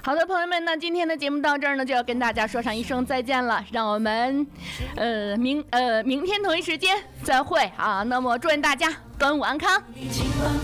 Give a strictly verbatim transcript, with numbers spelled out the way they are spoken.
好的，朋友们，那今天的节目到这儿呢，就要跟大家说上一声再见了。让我们，呃，明呃明天同一时间再会啊。那么祝愿大家端午安康。